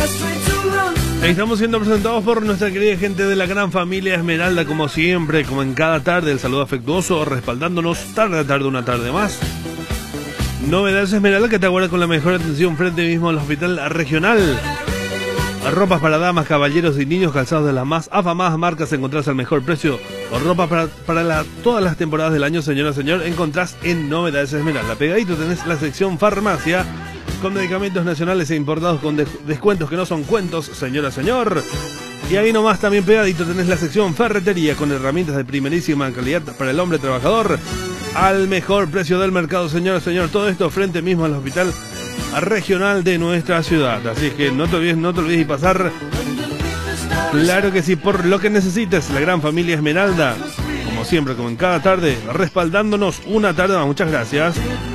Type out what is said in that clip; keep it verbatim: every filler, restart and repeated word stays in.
Estamos siendo presentados por nuestra querida gente de la gran familia Esmeralda, como siempre, como en cada tarde, el saludo afectuoso, respaldándonos tarde a tarde, una tarde más. Novedades Esmeralda, que te aguarda con la mejor atención frente mismo al hospital regional. Ropas para damas, caballeros y niños, calzados de las más afamadas marcas, encontrás al mejor precio. O ropa para, para la, todas las temporadas del año, señora, señor, encontrás en Novedades Esmeralda. Pegadito tenés la sección farmacia, con medicamentos nacionales e importados con de descuentos que no son cuentos, señora, señor. Y ahí nomás también pegadito tenés la sección ferretería, con herramientas de primerísima calidad para el hombre trabajador, al mejor precio del mercado, señora, señor. Todo esto frente mismo al hospital regional de nuestra ciudad. Así que no te olvides, no te olvides de pasar. Claro que sí, por lo que necesites, la gran familia Esmeralda, como siempre, como en cada tarde, respaldándonos una tarde más. Muchas gracias.